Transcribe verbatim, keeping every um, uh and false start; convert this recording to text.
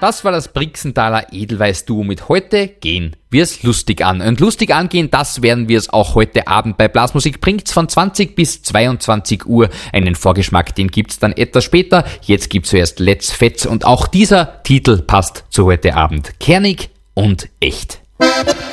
Das war das Brixenthaler Edelweiß-Duo mit Heute gehen wir's lustig an. Und lustig angehen, das werden wir es auch heute Abend bei Blasmusik bringt's von zwanzig bis zweiundzwanzig Uhr. Einen Vorgeschmack, den gibt's dann etwas später. Jetzt gibt's zuerst Let's Fetz und auch dieser Titel passt zu heute Abend. Kernig und echt.